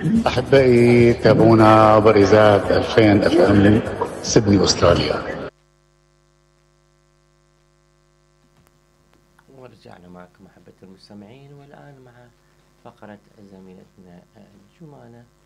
أحبائي تابعونا بريزات 2000 اف ام سيدني أستراليا. ورجعنا معكم أحبة المستمعين، والآن مع فقرة زميلتنا جمانة